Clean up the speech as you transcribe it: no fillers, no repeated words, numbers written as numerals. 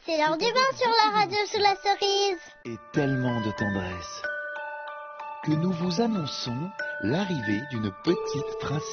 C'est l'heure du bain sur la radio sous la cerise. Et tellement de tendresse que nous vous annonçons l'arrivée d'une petite princesse.